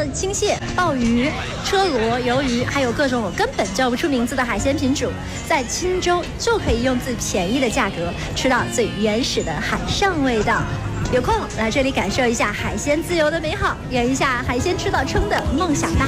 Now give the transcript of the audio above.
青蟹、鲍鱼、车螺、鱿鱼，还有各种我根本叫不出名字的海鲜品种，在钦州就可以用最便宜的价格吃到最原始的海上味道。有空来这里感受一下海鲜自由的美好，圆一下海鲜吃到撑的梦想大